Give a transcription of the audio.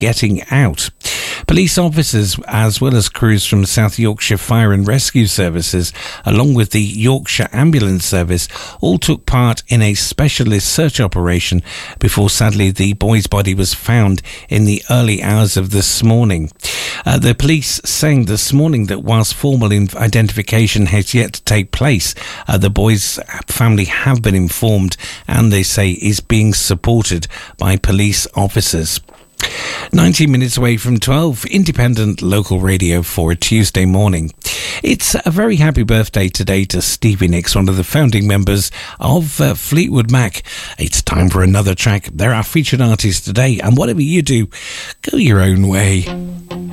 getting out. Police officers, as well as crews from South Yorkshire Fire and Rescue Services, along with the Yorkshire Ambulance Service, all took part in a specialist search operation before, sadly, the boy's body was found in the early hours of this morning. The police saying this morning that whilst formal identification has yet to take place, the boy's family have been informed and they say is being supported by police officers. 19 minutes away from 12, independent local radio for a Tuesday morning. It's a very happy birthday today to Stevie Nicks, one of the founding members of Fleetwood Mac. It's time for another track. They're our featured artists today, and whatever you do, go your own way.